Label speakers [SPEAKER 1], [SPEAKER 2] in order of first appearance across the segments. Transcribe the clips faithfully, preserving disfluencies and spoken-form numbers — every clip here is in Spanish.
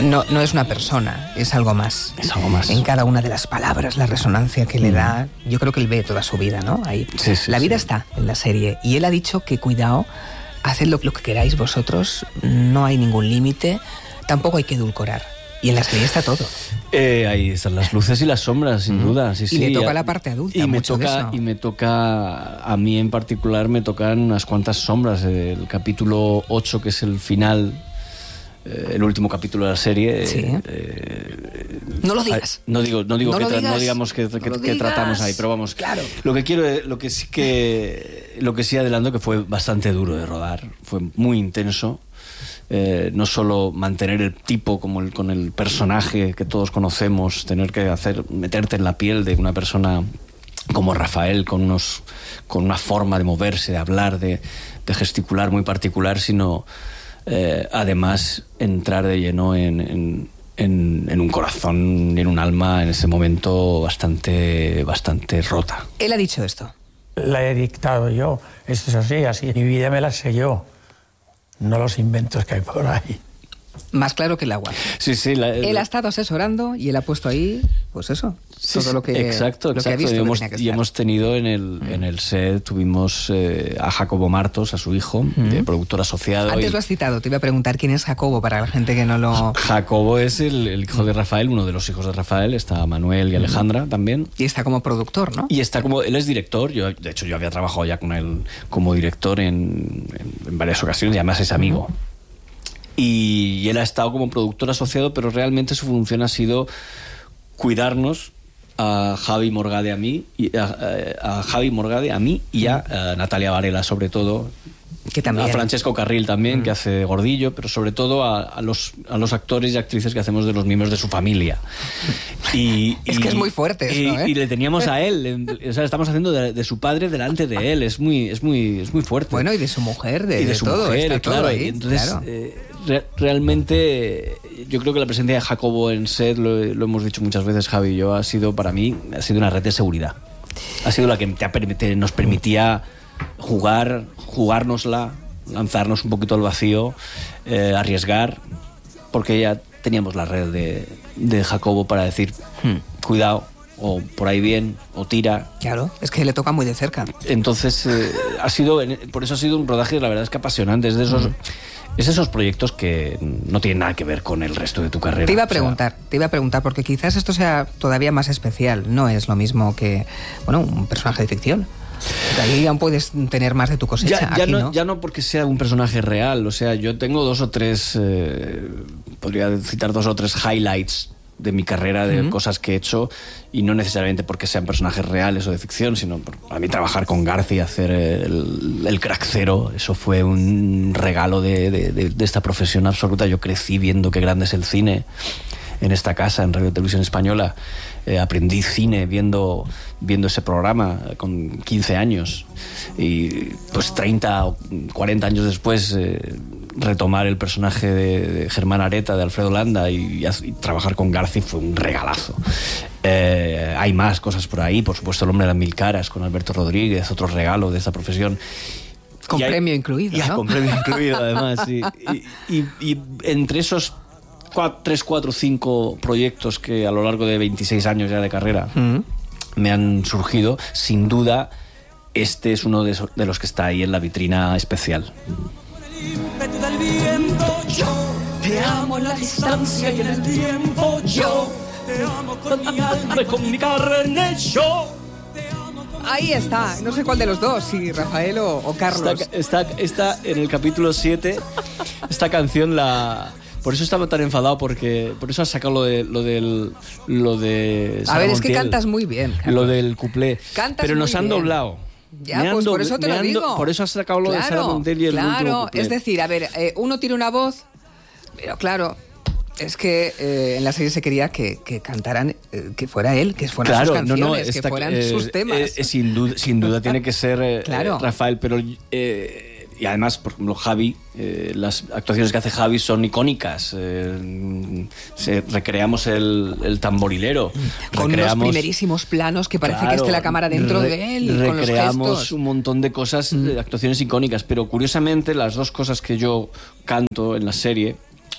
[SPEAKER 1] no, no es una persona, es algo más.
[SPEAKER 2] Es algo más.
[SPEAKER 1] En cada una de las palabras, la resonancia que mm. le da, yo creo que él ve toda su vida, ¿no? Ahí.
[SPEAKER 2] Sí, sí,
[SPEAKER 1] la vida
[SPEAKER 2] sí.
[SPEAKER 1] está en la serie y él ha dicho que cuidado, haced lo, lo que queráis vosotros, no hay ningún límite, tampoco hay que edulcorar. Y en la serie está todo.
[SPEAKER 2] Eh, ahí están las luces y las sombras, sin mm. duda. Sí,
[SPEAKER 1] y
[SPEAKER 2] sí,
[SPEAKER 1] le toca
[SPEAKER 2] ya,
[SPEAKER 1] la parte adulta.
[SPEAKER 2] Y me
[SPEAKER 1] mucho
[SPEAKER 2] toca,
[SPEAKER 1] de eso.
[SPEAKER 2] y me toca, a mí en particular, me tocan unas cuantas sombras. El capítulo ocho, que es el final, eh, el último capítulo de la serie.
[SPEAKER 1] Sí.
[SPEAKER 2] Eh,
[SPEAKER 1] no lo digas.
[SPEAKER 2] No digo, no digo
[SPEAKER 1] no
[SPEAKER 2] que tra-
[SPEAKER 1] digas.
[SPEAKER 2] no digamos que, que,
[SPEAKER 1] no
[SPEAKER 2] que tratamos ahí, pero vamos.
[SPEAKER 1] Claro.
[SPEAKER 2] Lo que quiero, lo que sí que, lo que sí adelanto que fue bastante duro de rodar, fue muy intenso. Eh, no solo mantener el tipo como el, con el personaje que todos conocemos, tener que hacer meterte en la piel de una persona como Rafael, con unos con una forma de moverse, de hablar, de, de gesticular muy particular, sino eh, además entrar de lleno en, en, en, en un corazón y en un alma en ese momento bastante, bastante rota.
[SPEAKER 1] Él ha dicho esto.
[SPEAKER 3] La he dictado yo, esto es así, así. Mi vida me la sé yo. No los inventos que hay por ahí.
[SPEAKER 1] Más claro que el agua.
[SPEAKER 2] Sí, sí. La,
[SPEAKER 1] él
[SPEAKER 2] la...
[SPEAKER 1] ha estado asesorando y él ha puesto ahí, pues eso,
[SPEAKER 2] sí,
[SPEAKER 1] todo lo que,
[SPEAKER 2] exacto,
[SPEAKER 1] lo
[SPEAKER 2] exacto.
[SPEAKER 1] que ha visto.
[SPEAKER 2] Y hemos,
[SPEAKER 1] que que
[SPEAKER 2] y hemos tenido en el, mm. en el set, tuvimos eh, a Jacobo Martos, a su hijo, mm. de productor asociado.
[SPEAKER 1] Antes
[SPEAKER 2] y...
[SPEAKER 1] lo has citado, te iba a preguntar quién es Jacobo para la gente que no lo...
[SPEAKER 2] Jacobo es el, el hijo de Rafael, uno de los hijos de Rafael, está Manuel y Alejandra mm. también.
[SPEAKER 1] Y está como productor, ¿no?
[SPEAKER 2] Y está como, él es director, yo de hecho yo había trabajado ya con él como director en, en, en varias ocasiones y además es amigo. Mm. Y él ha estado como productor asociado, pero realmente su función ha sido cuidarnos a Javi Morgade a mí, y a, a Javi Morgade a mí y a, a Natalia Varela sobre todo,
[SPEAKER 1] que también.
[SPEAKER 2] A Francesco Carril también,
[SPEAKER 1] mm.
[SPEAKER 2] que hace Gordillo, pero sobre todo a, a, los, a los actores y actrices que hacemos de los miembros de su familia. Y,
[SPEAKER 1] es
[SPEAKER 2] y,
[SPEAKER 1] que es muy fuerte
[SPEAKER 2] y,
[SPEAKER 1] eso, ¿eh?
[SPEAKER 2] Y le teníamos a él, o sea, estamos haciendo de, de su padre delante de él, es muy, es muy, es muy fuerte.
[SPEAKER 1] Bueno, y de su mujer, de,
[SPEAKER 2] y de,
[SPEAKER 1] de
[SPEAKER 2] su
[SPEAKER 1] todo,
[SPEAKER 2] mujer,
[SPEAKER 1] está
[SPEAKER 2] claro.
[SPEAKER 1] todo ahí,
[SPEAKER 2] y entonces,
[SPEAKER 1] claro.
[SPEAKER 2] eh, re, realmente, yo creo que la presencia de Jacobo en set, lo, lo hemos dicho muchas veces, Javi y yo, ha sido para mí, ha sido una red de seguridad. Ha sido la que te ha, te, nos permitía jugar, jugárnosla, lanzarnos un poquito al vacío, eh, arriesgar, porque ya teníamos la red de, de Jacobo para decir, hmm, cuidado, o por ahí bien, o tira.
[SPEAKER 1] Claro, es que le toca muy de cerca.
[SPEAKER 2] Entonces, eh, ha sido, por eso ha sido un rodaje, la verdad es que apasionante. Es de esos, mm. es esos proyectos que no tienen nada que ver con el resto de tu carrera.
[SPEAKER 1] Te iba a preguntar, o sea, te iba a preguntar, porque quizás esto sea todavía más especial. No es lo mismo que, bueno, un personaje de ficción. Ahí aún puedes tener más de tu cosecha.
[SPEAKER 2] Ya, ya,
[SPEAKER 1] Aquí,
[SPEAKER 2] no,
[SPEAKER 1] ¿no?
[SPEAKER 2] ya no porque sea un personaje real. O sea, yo tengo dos o tres, eh, podría citar dos o tres highlights de mi carrera, de uh-huh. cosas que he hecho, y no necesariamente porque sean personajes reales o de ficción, sino por, para mí trabajar con Garci y hacer el, el crack cero, eso fue un regalo de, de, de, de esta profesión absoluta. Yo crecí viendo qué grande es el cine en esta casa, en Radio Televisión Española. Eh, aprendí cine viendo, viendo ese programa con quince años, y pues treinta o cuarenta años después eh, retomar el personaje de, de Germán Areta, de Alfredo Landa, y, y trabajar con Garci fue un regalazo. Eh, hay más cosas por ahí, por supuesto El hombre de las mil caras con Alberto Rodríguez, otro regalo de esta profesión.
[SPEAKER 1] Con
[SPEAKER 2] y
[SPEAKER 1] premio
[SPEAKER 2] hay,
[SPEAKER 1] incluido,
[SPEAKER 2] ya,
[SPEAKER 1] ¿no?
[SPEAKER 2] Con premio incluido, además, sí. y, y, y entre esos tres, cuatro, cinco proyectos que a lo largo de veintiséis años ya de carrera mm. me han surgido, sin duda este es uno de, esos, de los que está ahí en la vitrina especial.
[SPEAKER 4] Yo te amo en la distancia y en el tiempo. Yo te amo con mi alma y con mi carne. Yo
[SPEAKER 1] ahí está, no sé cuál de los dos, si Rafael o, o Carlos.
[SPEAKER 2] Está, está, está en el capítulo siete, esta canción la... Por eso estaba tan enfadado, porque por eso has sacado lo de lo del lo de
[SPEAKER 1] a ver, es
[SPEAKER 2] Montiel,
[SPEAKER 1] que cantas muy bien, Carlos.
[SPEAKER 2] Lo del cuplé.
[SPEAKER 1] Cantas
[SPEAKER 2] pero nos han
[SPEAKER 1] bien.
[SPEAKER 2] doblado.
[SPEAKER 1] Ya, pues por eso te lo digo.
[SPEAKER 2] Do, por eso has sacado lo
[SPEAKER 1] claro,
[SPEAKER 2] de Sara Montiel y el
[SPEAKER 1] claro,
[SPEAKER 2] último cuplé.
[SPEAKER 1] Es decir, a ver, eh, uno tiene una voz, pero claro, es que eh, en la serie se quería que, que cantaran, eh, que fuera él, que fueran
[SPEAKER 2] claro,
[SPEAKER 1] sus canciones,
[SPEAKER 2] no, no,
[SPEAKER 1] que
[SPEAKER 2] está,
[SPEAKER 1] fueran
[SPEAKER 2] eh,
[SPEAKER 1] sus temas.
[SPEAKER 2] Eh, eh, sin, duda, sin duda tiene que ser eh,
[SPEAKER 1] claro.
[SPEAKER 2] eh, Rafael, pero... Eh, y además, por ejemplo, Javi, eh, las actuaciones que hace Javi son icónicas. Eh, se, recreamos el, el tamborilero.
[SPEAKER 1] Con
[SPEAKER 2] recreamos,
[SPEAKER 1] unos primerísimos planos que parece
[SPEAKER 2] claro,
[SPEAKER 1] que esté la cámara dentro
[SPEAKER 2] re,
[SPEAKER 1] de él.
[SPEAKER 2] Recreamos
[SPEAKER 1] con los gestos.
[SPEAKER 2] un montón de cosas, mm. de actuaciones icónicas. Pero curiosamente, las dos cosas que yo canto en la serie,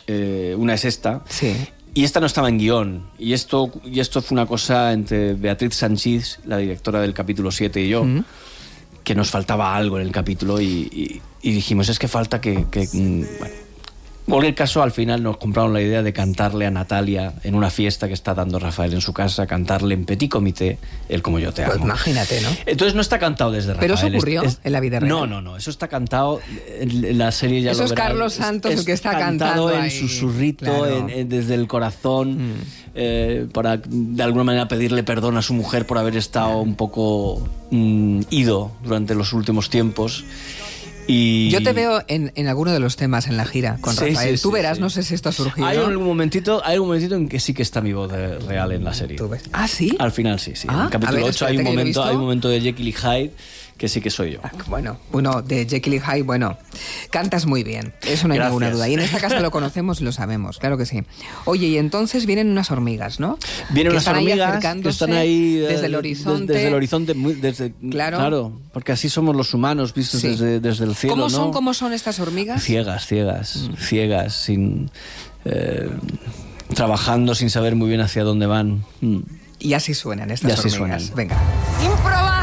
[SPEAKER 2] Eh, una es esta.
[SPEAKER 1] Sí.
[SPEAKER 2] Y esta no estaba en guión. Y esto, y esto fue una cosa entre Beatriz Sanchís, la directora del capítulo siete, y yo, mm. que nos faltaba algo en el capítulo y, y, y dijimos, es que falta que... que bueno. En cualquier caso, al final nos compraron la idea de cantarle a Natalia en una fiesta que está dando Rafael en su casa, cantarle en petit comité, el Como yo te amo.
[SPEAKER 1] Pues imagínate, ¿no?
[SPEAKER 2] Entonces no está cantado desde Rafael.
[SPEAKER 1] ¿Pero eso ocurrió
[SPEAKER 2] es, es,
[SPEAKER 1] en la vida real?
[SPEAKER 2] No, no, no. Eso está cantado en la serie, ya
[SPEAKER 1] eso
[SPEAKER 2] lo
[SPEAKER 1] es
[SPEAKER 2] verás.
[SPEAKER 1] Carlos Santos
[SPEAKER 2] es,
[SPEAKER 1] el que está
[SPEAKER 2] cantado
[SPEAKER 1] cantando
[SPEAKER 2] en
[SPEAKER 1] ahí.
[SPEAKER 2] susurrito,
[SPEAKER 1] Claro.
[SPEAKER 2] en, en, desde el corazón, mm. eh, para de alguna manera pedirle perdón a su mujer por haber estado un poco mm, ido durante los últimos tiempos. Y...
[SPEAKER 1] Yo te veo en, en alguno de los temas en la gira con
[SPEAKER 2] sí,
[SPEAKER 1] Rafael.
[SPEAKER 2] sí,
[SPEAKER 1] Tú
[SPEAKER 2] sí,
[SPEAKER 1] verás,
[SPEAKER 2] sí.
[SPEAKER 1] no sé si esto ha surgido.
[SPEAKER 2] Hay un momentito, hay un momentito en que sí que está mi voz de, real en la serie.
[SPEAKER 1] ¿Tú ves? ¿Ah, sí?
[SPEAKER 2] Al final sí, sí.
[SPEAKER 1] Ah,
[SPEAKER 2] en el capítulo
[SPEAKER 1] ver,
[SPEAKER 2] ocho hay un, momento,
[SPEAKER 1] he
[SPEAKER 2] hay un momento de Jekyll y Hyde que sí que soy yo.
[SPEAKER 1] Ah, bueno, bueno, de Jekyll y Hyde, bueno, cantas muy bien, eso no hay
[SPEAKER 2] Gracias.
[SPEAKER 1] ninguna duda. Y en esta casa lo conocemos y lo sabemos, claro que sí. Oye, y entonces vienen unas hormigas, ¿no?
[SPEAKER 2] Vienen
[SPEAKER 1] que
[SPEAKER 2] unas hormigas que están ahí
[SPEAKER 1] desde el horizonte.
[SPEAKER 2] Desde, desde el horizonte, muy, desde,
[SPEAKER 1] claro.
[SPEAKER 2] claro, porque así somos los humanos vistos sí. desde, desde el cielo.
[SPEAKER 1] ¿Cómo
[SPEAKER 2] ¿no?
[SPEAKER 1] son, cómo son estas hormigas?
[SPEAKER 2] Ciegas, ciegas, mm. ciegas, sin eh, trabajando sin saber muy bien hacia dónde van. Mm.
[SPEAKER 1] Y así suenan estas
[SPEAKER 2] y así
[SPEAKER 1] hormigas.
[SPEAKER 2] Suenan.
[SPEAKER 1] Venga. ¡Improba!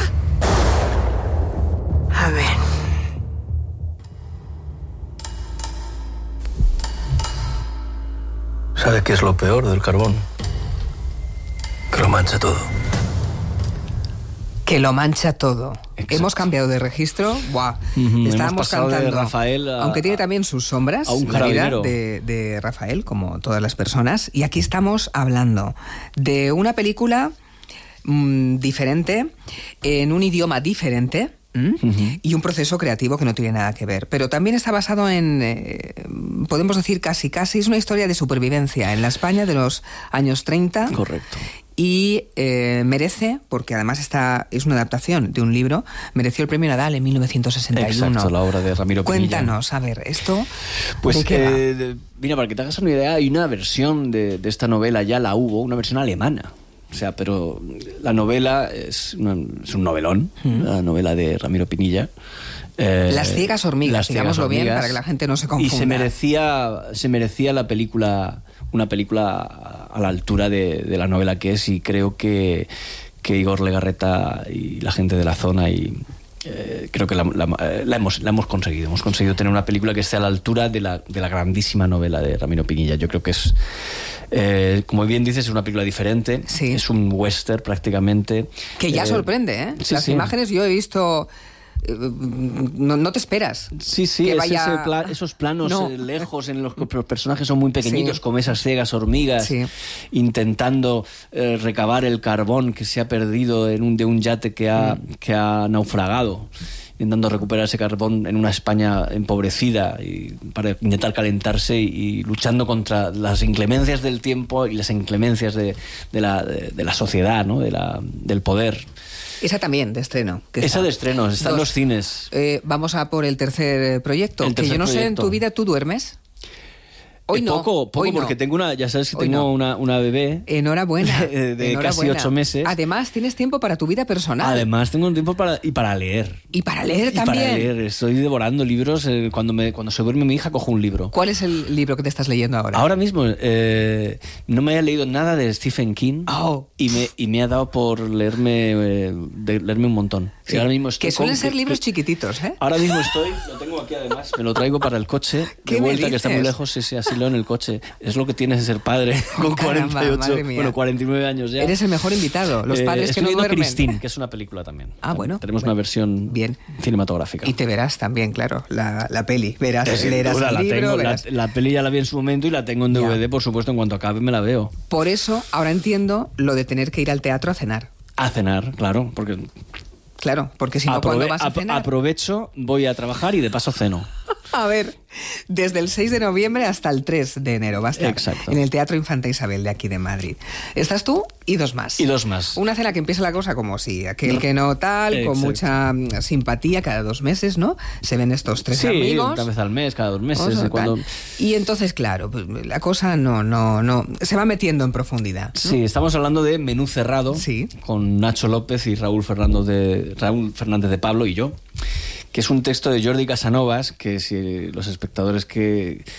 [SPEAKER 1] A ver.
[SPEAKER 5] ¿Sabe qué es lo peor del carbón? Que lo mancha todo.
[SPEAKER 1] Que lo mancha todo.
[SPEAKER 2] Exacto.
[SPEAKER 1] Hemos cambiado de registro. Buah.
[SPEAKER 2] Uh-huh.
[SPEAKER 1] Estábamos cantando.
[SPEAKER 2] De Rafael a,
[SPEAKER 1] aunque tiene también sus sombras,
[SPEAKER 2] a un
[SPEAKER 1] la vida de, de Rafael, como todas las personas. Y aquí estamos hablando de una película mmm, diferente, en un idioma diferente. ¿Mm? Uh-huh. Y un proceso creativo que no tiene nada que ver. Pero también está basado en, eh, podemos decir casi, casi, es una historia de supervivencia en la España de los años treinta.
[SPEAKER 2] Correcto.
[SPEAKER 1] Y eh, merece, porque además está, es una adaptación de un libro, mereció el premio Nadal en mil novecientos sesenta y uno.
[SPEAKER 2] Exacto, la obra de Ramiro Pinilla.
[SPEAKER 1] Cuéntanos, a ver, esto...
[SPEAKER 2] Pues,
[SPEAKER 1] ¿de qué
[SPEAKER 2] eh, de, mira, para que te hagas una idea, hay una versión de, de esta novela, ya la hubo, una versión alemana. O sea, pero la novela es, una, es un novelón, mm. la novela de Ramiro Pinilla.
[SPEAKER 1] Eh, Las ciegas hormigas, las digámoslo hormigas, bien, para que la gente no se confunda.
[SPEAKER 2] Y se merecía, se merecía la película, una película a la altura de, de la novela que es, y creo que, que Igor Legarreta y la gente de la zona y... Eh, creo que la, la, la, hemos, la hemos conseguido. Hemos conseguido tener una película que esté a la altura de la, de la grandísima novela de Ramiro Pinilla. Yo creo que es, eh, como bien dices, es una película diferente.
[SPEAKER 1] Sí.
[SPEAKER 2] Es un western prácticamente.
[SPEAKER 1] Que ya
[SPEAKER 2] eh,
[SPEAKER 1] sorprende, ¿eh?
[SPEAKER 2] Sí,
[SPEAKER 1] Las
[SPEAKER 2] sí.
[SPEAKER 1] imágenes yo he visto... No, no te esperas.
[SPEAKER 2] Sí, sí,
[SPEAKER 1] que
[SPEAKER 2] es
[SPEAKER 1] vaya...
[SPEAKER 2] ese pla- esos planos
[SPEAKER 1] no.
[SPEAKER 2] eh, lejos en los que los personajes son muy pequeñitos,
[SPEAKER 1] sí.
[SPEAKER 2] como esas ciegas hormigas,
[SPEAKER 1] sí.
[SPEAKER 2] intentando eh, recabar el carbón que se ha perdido en un, de un yate que ha, mm. que ha naufragado, intentando recuperar ese carbón en una España empobrecida y para intentar calentarse y, y luchando contra las inclemencias del tiempo y las inclemencias de, de, la, de, de la sociedad, ¿no? de la, del poder.
[SPEAKER 1] Esa también, de estreno.
[SPEAKER 2] Esa está. de estreno, está en los cines.
[SPEAKER 1] Eh, vamos a por el tercer proyecto.
[SPEAKER 2] El tercer
[SPEAKER 1] que yo no
[SPEAKER 2] proyecto.
[SPEAKER 1] sé, ¿en tu vida tú duermes? Hoy
[SPEAKER 2] eh,
[SPEAKER 1] no.
[SPEAKER 2] Poco, poco
[SPEAKER 1] hoy
[SPEAKER 2] porque
[SPEAKER 1] no.
[SPEAKER 2] tengo una, ya sabes que
[SPEAKER 1] hoy
[SPEAKER 2] tengo
[SPEAKER 1] no.
[SPEAKER 2] una, una bebé.
[SPEAKER 1] Enhorabuena.
[SPEAKER 2] De, de
[SPEAKER 1] Enhorabuena.
[SPEAKER 2] casi ocho meses.
[SPEAKER 1] Además, tienes tiempo para tu vida personal.
[SPEAKER 2] Además, tengo un tiempo para, y para leer.
[SPEAKER 1] Y para leer
[SPEAKER 2] y
[SPEAKER 1] también.
[SPEAKER 2] Para leer. Estoy devorando libros. Eh, cuando, me, cuando se duerme mi hija, cojo un libro.
[SPEAKER 1] ¿Cuál es el libro que te estás leyendo ahora?
[SPEAKER 2] Ahora mismo, eh, no me había leído nada de Stephen King.
[SPEAKER 1] Oh.
[SPEAKER 2] Y, me, y me ha dado por leerme, eh, de, leerme un montón.
[SPEAKER 1] Sí.
[SPEAKER 2] Y ahora mismo estoy
[SPEAKER 1] que suelen
[SPEAKER 2] con,
[SPEAKER 1] ser
[SPEAKER 2] que,
[SPEAKER 1] libros
[SPEAKER 2] que,
[SPEAKER 1] chiquititos, ¿eh?
[SPEAKER 2] Ahora mismo estoy, lo tengo aquí además, me lo traigo para el coche.
[SPEAKER 1] ¿Qué
[SPEAKER 2] de vuelta,
[SPEAKER 1] me
[SPEAKER 2] que está muy
[SPEAKER 1] dices?
[SPEAKER 2] lejos, sí, sí, así leo en el coche. Es lo que tienes de ser padre con
[SPEAKER 1] Caramba,
[SPEAKER 2] cuarenta y ocho,
[SPEAKER 1] madre mía.
[SPEAKER 2] bueno, cuarenta y nueve años ya.
[SPEAKER 1] Eres el mejor invitado. Los
[SPEAKER 2] Eh,
[SPEAKER 1] padres que no
[SPEAKER 2] estoy leyendo
[SPEAKER 1] duermen.
[SPEAKER 2] Christine, que es una película también.
[SPEAKER 1] Ah, bueno.
[SPEAKER 2] Tenemos
[SPEAKER 1] bueno.
[SPEAKER 2] una versión
[SPEAKER 1] Bien.
[SPEAKER 2] cinematográfica.
[SPEAKER 1] Y te verás también, claro, la, la peli. Verás,
[SPEAKER 2] Eh,
[SPEAKER 1] leerás
[SPEAKER 2] duda,
[SPEAKER 1] el
[SPEAKER 2] la,
[SPEAKER 1] libro,
[SPEAKER 2] tengo, la,
[SPEAKER 1] verás.
[SPEAKER 2] la peli ya la vi en su momento y la tengo en D V D, ya. Por supuesto, en cuanto acabe me la veo.
[SPEAKER 1] Por eso, ahora entiendo lo de tener que ir al teatro a cenar.
[SPEAKER 2] A cenar, claro, porque...
[SPEAKER 1] Claro, porque si no,
[SPEAKER 2] Aprove
[SPEAKER 1] ¿cuándo vas a cenar?
[SPEAKER 2] Aprovecho, voy a trabajar y de paso ceno.
[SPEAKER 1] A ver, desde el seis de noviembre hasta el tres de enero va a estar
[SPEAKER 2] Exacto.
[SPEAKER 1] en el Teatro Infanta Isabel de aquí de Madrid. Estás tú y dos más.
[SPEAKER 2] Y dos más.
[SPEAKER 1] Una cena que empieza la cosa como si aquel que no tal,
[SPEAKER 2] Exacto.
[SPEAKER 1] con mucha mm, simpatía cada dos meses, ¿no? Se ven estos tres
[SPEAKER 2] sí,
[SPEAKER 1] amigos.
[SPEAKER 2] una vez al mes, cada dos meses.
[SPEAKER 1] Oso,
[SPEAKER 2] cuando...
[SPEAKER 1] Y entonces, claro, pues, la cosa no, no, no, se va metiendo en profundidad, ¿no?
[SPEAKER 2] Sí, estamos hablando de Menú Cerrado,
[SPEAKER 1] sí.
[SPEAKER 2] con Nacho López y Raúl Fernández de, Raúl Fernández de Pablo y yo, que es un texto de Jordi Casanovas, que si los espectadores que,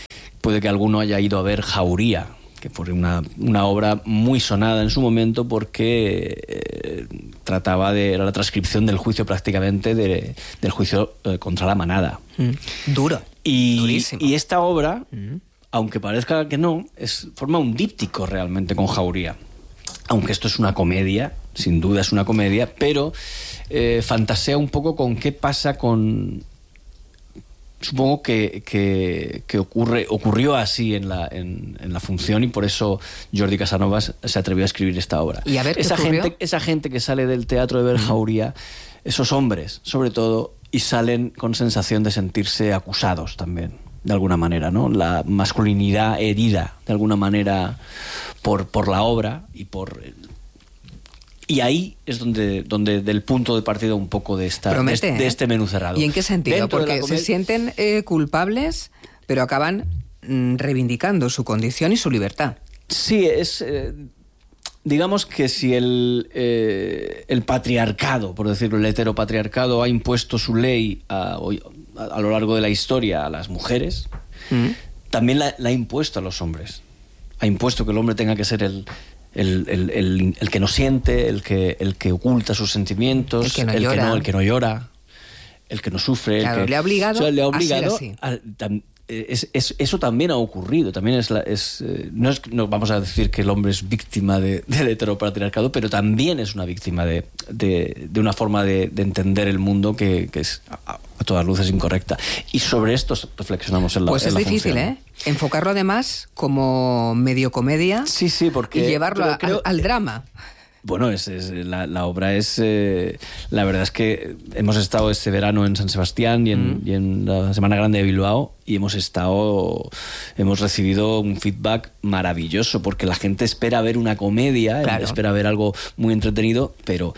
[SPEAKER 2] puede que alguno haya ido a ver Jauría, que fue una, una obra muy sonada en su momento porque eh, trataba de... era la transcripción del juicio prácticamente de, del juicio eh, contra la manada.
[SPEAKER 1] Mm. Duro.
[SPEAKER 2] Y,
[SPEAKER 1] Durísimo.
[SPEAKER 2] y esta obra,
[SPEAKER 1] Mm.
[SPEAKER 2] aunque parezca que no, es, forma un díptico realmente con Jauría. Aunque esto es una comedia, sin duda es una comedia, pero eh, fantasea un poco con qué pasa con... Supongo que, que, que ocurre, ocurrió así en la, en, en la función y por eso Jordi Casanovas se atrevió a escribir esta obra.
[SPEAKER 1] Y a ver, ¿qué
[SPEAKER 2] esa
[SPEAKER 1] ocurrió?
[SPEAKER 2] gente, esa gente que sale del teatro de ver Jauría, esos hombres, sobre todo, y salen con sensación de sentirse acusados también, de alguna manera, ¿no? La masculinidad herida, de alguna manera, por, por la obra y por... Y ahí es donde, donde del punto de partida un poco de, esta,
[SPEAKER 1] Promete,
[SPEAKER 2] de, de
[SPEAKER 1] ¿eh?
[SPEAKER 2] este menú cerrado.
[SPEAKER 1] ¿Y en qué sentido?
[SPEAKER 2] Dentro de la
[SPEAKER 1] Porque se
[SPEAKER 2] comedia-
[SPEAKER 1] sienten eh, culpables, pero acaban mm, reivindicando su condición y su libertad.
[SPEAKER 2] Sí, es... eh, digamos que si el, eh, el patriarcado, por decirlo, el heteropatriarcado ha impuesto su ley a, a, a lo largo de la historia a las mujeres,
[SPEAKER 1] Mm.
[SPEAKER 2] también la, la ha impuesto a los hombres. Ha impuesto que el hombre tenga que ser el... El, el, el, el que no siente, el que, el que oculta sus sentimientos,
[SPEAKER 1] El que no
[SPEAKER 2] el
[SPEAKER 1] llora.
[SPEAKER 2] que no, el que no llora, el que no sufre.
[SPEAKER 1] Claro,
[SPEAKER 2] el que,
[SPEAKER 1] le ha obligado
[SPEAKER 2] o sea, le ha
[SPEAKER 1] a ser
[SPEAKER 2] obligado
[SPEAKER 1] así.
[SPEAKER 2] a- tam- es- es- eso también ha ocurrido. También es, la, es, eh, no, es no vamos a decir que el hombre es víctima de, del heteropatriarcado, pero también es una víctima de, de, de una forma de, de entender el mundo que, que es a, a todas luces incorrecta. Y sobre esto reflexionamos en la
[SPEAKER 1] Pues
[SPEAKER 2] en
[SPEAKER 1] es
[SPEAKER 2] la
[SPEAKER 1] difícil,
[SPEAKER 2] función.
[SPEAKER 1] ¿eh? Enfocarlo además como medio comedia
[SPEAKER 2] Sí, sí, porque...
[SPEAKER 1] y llevarlo
[SPEAKER 2] pero
[SPEAKER 1] a-
[SPEAKER 2] creo-
[SPEAKER 1] al, al drama.
[SPEAKER 2] Bueno, es, es- la, la obra es... eh, la verdad es que hemos estado este verano en San Sebastián y en,
[SPEAKER 1] Mm.
[SPEAKER 2] y en la Semana Grande de Bilbao y hemos estado... Hemos recibido un feedback maravilloso porque la gente espera ver una comedia,
[SPEAKER 1] Claro.
[SPEAKER 2] espera ver algo muy entretenido, pero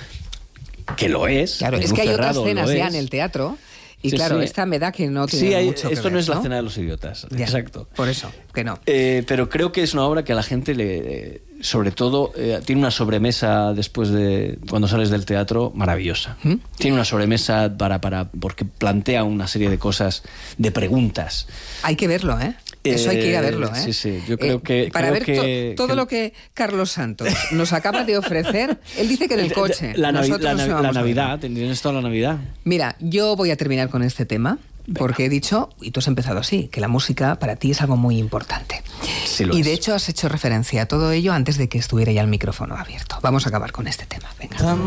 [SPEAKER 2] que lo es.
[SPEAKER 1] Claro,
[SPEAKER 2] menú
[SPEAKER 1] es que hay otras
[SPEAKER 2] cerrado, lo
[SPEAKER 1] escenas ya
[SPEAKER 2] es.
[SPEAKER 1] en el teatro y
[SPEAKER 2] Sí,
[SPEAKER 1] claro,
[SPEAKER 2] sí.
[SPEAKER 1] esta me da que no tiene
[SPEAKER 2] Sí, hay-
[SPEAKER 1] mucho que
[SPEAKER 2] esto no
[SPEAKER 1] ver,
[SPEAKER 2] es la cena de los idiotas.
[SPEAKER 1] Ya,
[SPEAKER 2] Exacto.
[SPEAKER 1] Por eso, que no.
[SPEAKER 2] Eh, pero creo que es una obra que a la gente le, eh, sobre todo, eh, tiene una sobremesa después de cuando sales del teatro maravillosa.
[SPEAKER 1] ¿Mm?
[SPEAKER 2] Tiene una sobremesa para, para porque plantea una serie de cosas, de preguntas.
[SPEAKER 1] Hay que verlo, ¿eh? Eso hay que ir a verlo, ¿eh?
[SPEAKER 2] Sí, sí, yo creo
[SPEAKER 1] Eh,
[SPEAKER 2] que-
[SPEAKER 1] Para
[SPEAKER 2] creo
[SPEAKER 1] ver
[SPEAKER 2] que-
[SPEAKER 1] to- todo
[SPEAKER 2] que-
[SPEAKER 1] lo que Carlos Santos nos acaba de ofrecer, él dice que en el coche.
[SPEAKER 2] La, Navi-
[SPEAKER 1] nosotros
[SPEAKER 2] la,
[SPEAKER 1] nos
[SPEAKER 2] Navi-
[SPEAKER 1] vamos
[SPEAKER 2] la
[SPEAKER 1] a ver.
[SPEAKER 2] Navidad, tienes toda la Navidad.
[SPEAKER 1] Mira, yo voy a terminar con este tema. Porque he dicho, y tú has empezado así, que la música para ti es algo muy importante.
[SPEAKER 2] Sí lo
[SPEAKER 1] y
[SPEAKER 2] es.
[SPEAKER 1] de hecho has hecho referencia a todo ello antes de que estuviera ya el micrófono abierto. Vamos a acabar con este tema. Venga.